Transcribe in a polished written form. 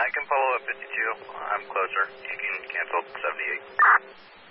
I can follow up 52. I'm closer. You can cancel 78.